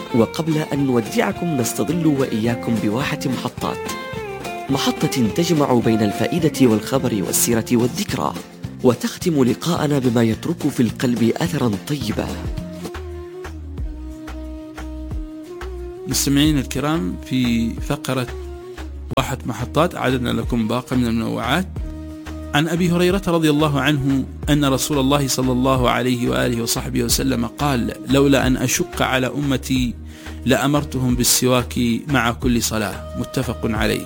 وقبل أن نودعكم نستظل وإياكم بواحة محطة تجمع بين الفائدة والخبر والسيرة والذكرى، وتختم لقاءنا بما يترك في القلب أثرا طيبا. مستمعين الكرام، في فقرة واحة محطات أعددنا لكم باقة من المنوعات. عن أبي هريرة رضي الله عنه أن رسول الله صلى الله عليه وآله وصحبه وسلم قال: لولا أن أشق على أمتي لأمرتهم بالسواك مع كل صلاة. متفق عليه.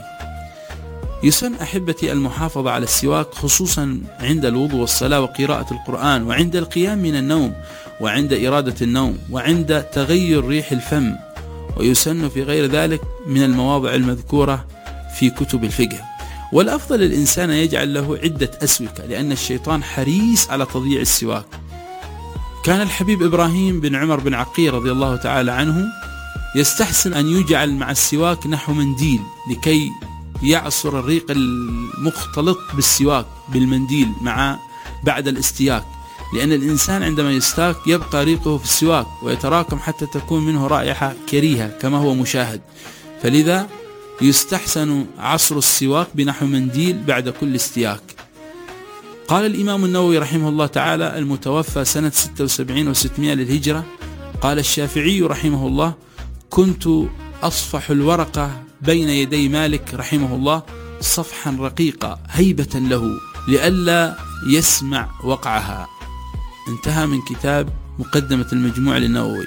يسن أحبتي المحافظة على السواك، خصوصا عند الوضوء والصلاة وقراءة القرآن، وعند القيام من النوم، وعند إرادة النوم، وعند تغير ريح الفم، ويسن في غير ذلك من المواضع المذكورة في كتب الفقه. والأفضل الإنسان يجعل له عدة أسوكة، لأن الشيطان حريص على تضييع السواك. كان الحبيب إبراهيم بن عمر بن عقيل رضي الله تعالى عنه يستحسن أن يجعل مع السواك نحو منديل، لكي يعصر الريق المختلط بالسواك بالمنديل بعد الاستياك، لأن الإنسان عندما يستاك يبقى ريقه في السواك ويتراكم حتى تكون منه رائحة كريهة كما هو مشاهد. فلذا يستحسن عصر السواك بنحو منديل بعد كل استياك. قال الإمام النووي رحمه الله تعالى المتوفى سنة 76 و600 للهجرة، قال الشافعي رحمه الله: كنت أصفح الورقة بين يدي مالك رحمه الله صفحا رقيقا هيبة له لئلا يسمع وقعها. انتهى من كتاب مقدمة المجموع للنووي.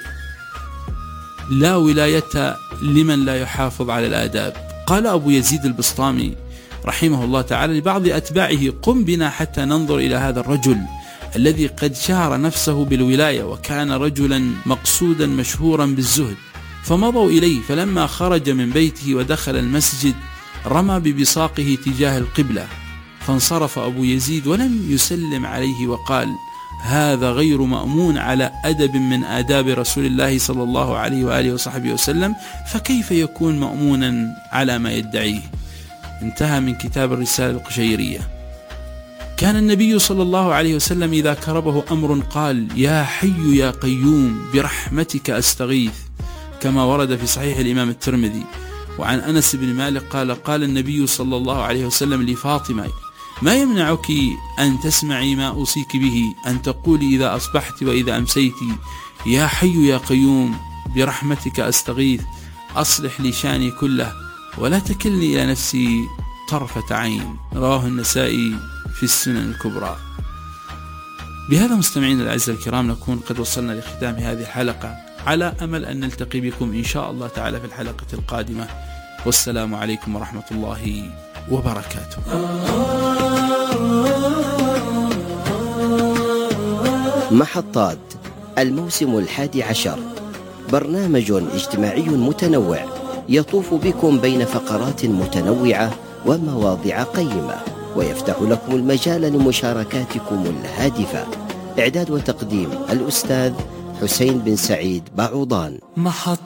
لا ولاية لمن لا يحافظ على الآداب. قال أبو يزيد البسطامي رحمه الله تعالى لبعض أتباعه: قم بنا حتى ننظر إلى هذا الرجل الذي قد شهر نفسه بالولاية، وكان رجلا مقصودا مشهورا بالزهد. فمضوا إليه، فلما خرج من بيته ودخل المسجد رمى ببصاقه تجاه القبلة، فانصرف أبو يزيد ولم يسلم عليه وقال: هذا غير مأمون على أدب من آداب رسول الله صلى الله عليه وآله وصحبه وسلم، فكيف يكون مأمونا على ما يدعيه؟ انتهى من كتاب الرسالة القشيرية. كان النبي صلى الله عليه وسلم إذا كربه أمر قال: يا حي يا قيوم برحمتك أستغيث، كما ورد في صحيح الإمام الترمذي. وعن أنس بن مالك قال النبي صلى الله عليه وسلم لفاطمة: ما يمنعك أن تسمعي ما أوصيك به، أن تقولي إذا أصبحت وإذا أمسيت: يا حي يا قيوم برحمتك أستغيث، أصلح لي شاني كله ولا تكلني إلى نفسي طرفة عين. رواه النسائي في السنن الكبرى. بهذا مستمعين الأعزاء الكرام نكون قد وصلنا لختام هذه الحلقة، على أمل أن نلتقي بكم إن شاء الله تعالى في الحلقة القادمة. والسلام عليكم ورحمة الله وبركاته. محطات الموسم 11، برنامج اجتماعي متنوع يطوف بكم بين فقرات متنوعة ومواضيع قيمة، ويفتح لكم المجال لمشاركاتكم الهادفة. إعداد وتقديم الأستاذ حسين بن سعيد بعوضان.